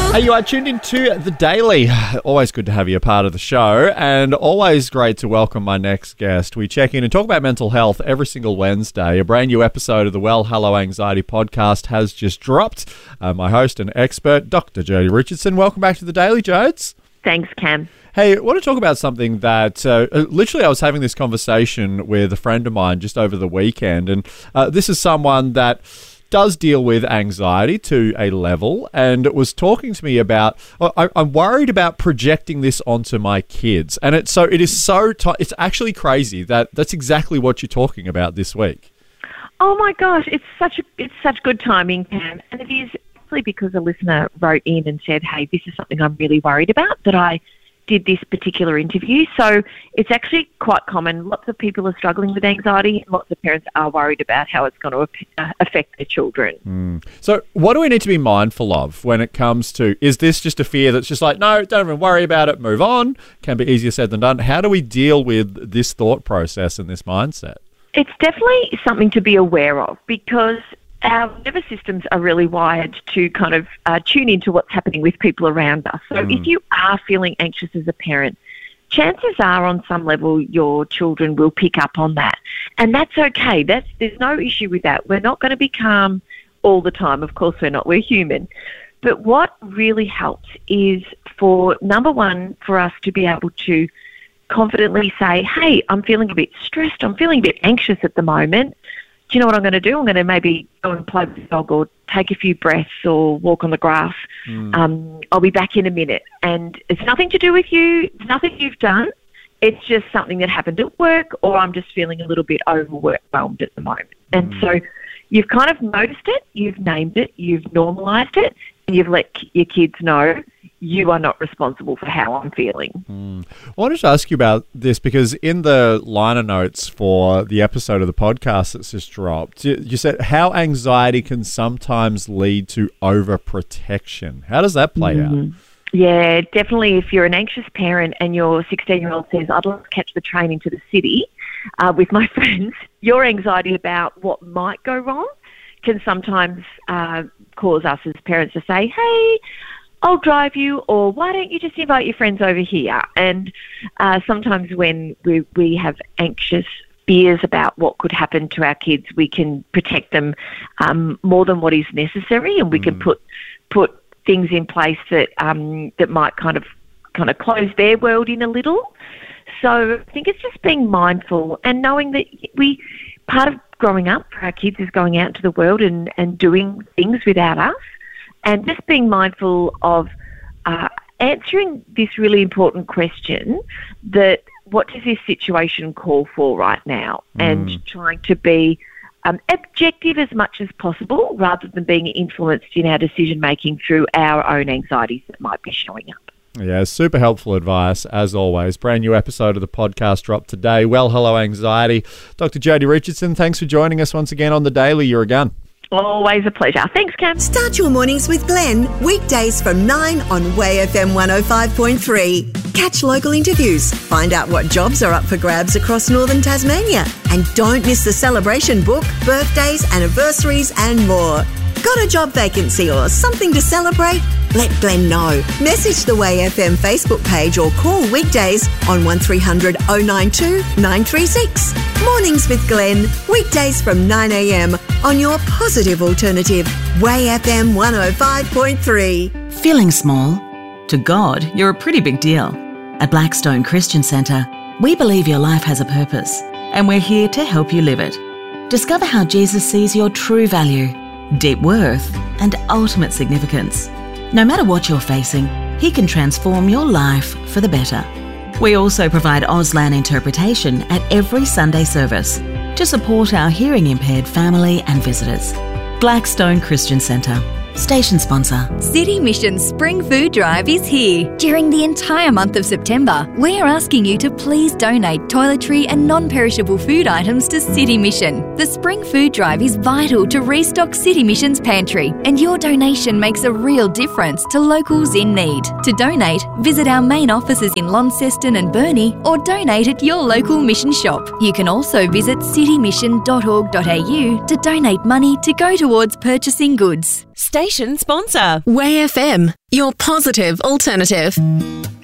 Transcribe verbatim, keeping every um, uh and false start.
Hey, you are tuned into The Daily. Always good to have you a part of the show, and always great to welcome my next guest. We check in and talk about mental health every single Wednesday. A brand new episode of the Well Hello Anxiety podcast has just dropped. Uh, my host and expert, Doctor Jodie Richardson. Welcome back to The Daily, Jodes. Thanks, Cam. Hey, I want to talk about something that, uh, literally I was having this conversation with a friend of mine just over the weekend, and uh, this is someone that does deal with anxiety to a level, and was talking to me about, I, I'm worried about projecting this onto my kids. And it's so, it is so, t- it's actually crazy that that's exactly what you're talking about this week. Oh my gosh, it's such a, it's such good timing, Cam. And it is actually because a listener wrote in and said, hey, this is something I'm really worried about, that I did this particular interview. So it's actually quite common. Lots of people are struggling with anxiety. Lots of parents are worried about how it's going to affect their children. Mm. So what do we need to be mindful of when it comes to, is this just a fear that's just like, no, don't even worry about it, move on? Can be easier said than done. How do we deal with this thought process and this mindset? It's definitely something to be aware of, because our nervous systems are really wired to kind of uh, tune into what's happening with people around us. So mm. if you are feeling anxious as a parent, chances are on some level your children will pick up on that. And that's okay. That's, there's no issue with that. We're not going to be calm all the time. Of course we're not. We're human. But what really helps is for, number one, for us to be able to confidently say, hey, I'm feeling a bit stressed. I'm feeling a bit anxious at the moment. Do you know what I'm going to do? I'm going to maybe go and play with the dog or take a few breaths or walk on the grass. Mm. Um, I'll be back in a minute. And it's nothing to do with you. It's nothing you've done. It's just something that happened at work, or I'm just feeling a little bit overwhelmed at the moment. And mm. so you've kind of noticed it, you've named it, you've normalised it, and you've let your kids know you are not responsible for how I'm feeling. Mm. I wanted to ask you about this because in the liner notes for the episode of the podcast that's just dropped, you, you said how anxiety can sometimes lead to overprotection. How does that play mm. out? Yeah, definitely. If you're an anxious parent and your sixteen-year-old says, I'd like to catch the train into the city uh, with my friends, your anxiety about what might go wrong can sometimes uh, cause us as parents to say, hey, I'll drive you, or why don't you just invite your friends over here? And uh, sometimes when we, we have anxious fears about what could happen to our kids, we can protect them um, more than what is necessary, and we mm. can put put things in place that um, that might kind of kind of close their world in a little. So I think it's just being mindful and knowing that we, part of growing up for our kids is going out into the world and, and doing things without us. And just being mindful of uh, answering this really important question, that what does this situation call for right now? Mm. And trying to be um, objective as much as possible rather than being influenced in our decision-making through our own anxieties that might be showing up. Yeah, super helpful advice, as always. Brand new episode of the podcast dropped today. Well, hello, anxiety. Doctor Jodie Richardson, thanks for joining us once again on The Daily. You're a gun. Always a pleasure. Thanks, Cam. Start your mornings with Glenn, weekdays from nine on Way F M one oh five point three. Catch local interviews, find out what jobs are up for grabs across northern Tasmania, and don't miss the celebration book, birthdays, anniversaries and more. Got a job vacancy or something to celebrate? Let Glenn know. Message the Way F M Facebook page or call weekdays on one three hundred oh nine two nine three six. Mornings with Glenn, weekdays from nine a m on your positive alternative, Way F M one oh five point three. Feeling small? To God, you're a pretty big deal. At Blackstone Christian Centre, we believe your life has a purpose, and we're here to help you live it. Discover how Jesus sees your true value, deep worth, and ultimate significance. No matter what you're facing, He can transform your life for the better. We also provide Auslan interpretation at every Sunday service to support our hearing impaired family and visitors. Blackstone Christian Centre. Station sponsor. City Mission's Spring Food Drive is here. During the entire month of September, we are asking you to please donate toiletry and non-perishable food items to City Mission. The Spring Food Drive is vital to restock City Mission's pantry, and your donation makes a real difference to locals in need. To donate, visit our main offices in Launceston and Burnie, or donate at your local mission shop. You can also visit city mission dot org dot a u to donate money to go towards purchasing goods. Station sponsor. Way F M, your positive alternative.